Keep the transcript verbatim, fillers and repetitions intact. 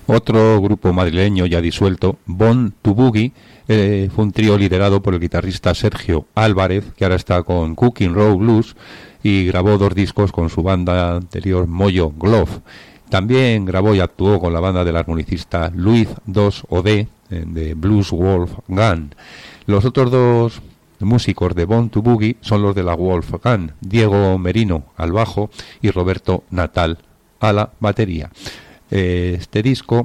Otro grupo madrileño ya disuelto, Born to Boogie, eh, fue un trío liderado por el guitarrista Sergio Álvarez, que ahora está con Cooking Row Blues, y grabó dos discos con su banda anterior Mojo Glove. También grabó y actuó con la banda del armonicista Luis dos O D, de Blues Wolf Gun. Los otros dos músicos de Born to Boogie son los de la Wolf Gun, Diego Merino al bajo y Roberto Natal a la batería. Este disco